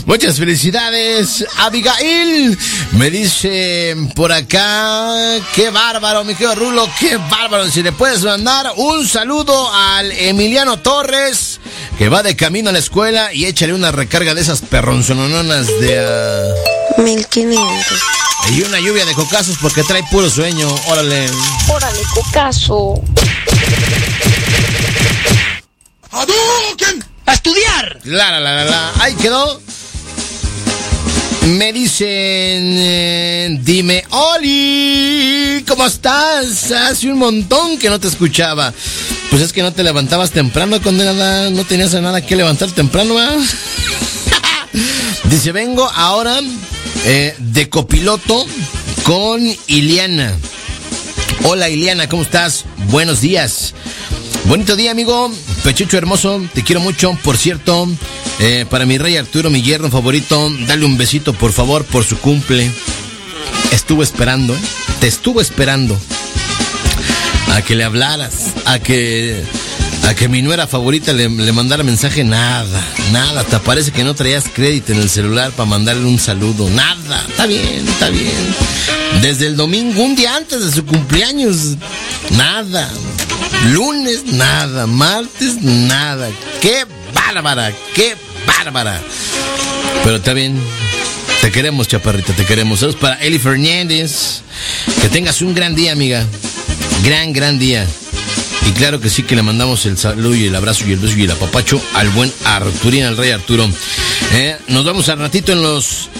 Muchas felicidades, Abigail. Me dice por acá, qué bárbaro, mi querido Rulo, qué bárbaro. Si le puedes mandar un saludo al Emiliano Torres, que va de camino a la escuela, y échale una recarga de esas perronzononas de 1500. Y una lluvia de cocazos porque trae puro sueño. Órale. Órale, cocazo. ¡Hadouken! ¡A estudiar! La. Ahí quedó. Me dicen, dime, Oli, ¿cómo estás? Hace un montón que no te escuchaba. Pues es que no te levantabas temprano, condenada. No tenías nada que levantar temprano, ¿verdad? Dice, vengo ahora de copiloto con Iliana. Hola, Iliana, ¿cómo estás? Buenos días. Bonito día, amigo. Pechucho hermoso, te quiero mucho. Por cierto, para mi rey Arturo, mi yerno favorito, dale un besito, por favor, por su cumple. Estuvo esperando, te estuvo esperando a que le hablaras, a que mi nuera favorita le mandara mensaje. Nada, te parece que no traías crédito en el celular para mandarle un saludo. Nada, está bien. Desde el domingo, un día antes de su cumpleaños, nada. Lunes, nada. Martes, nada. ¡Qué bárbara! Pero está bien. Te queremos, chaparrita, te queremos. Saludos para Eli Fernández. Que tengas un gran día, amiga. Gran día. Y claro que sí, que le mandamos el saludo y el abrazo y el beso y el apapacho al buen Arturín, al rey Arturo. Nos vamos al ratito en los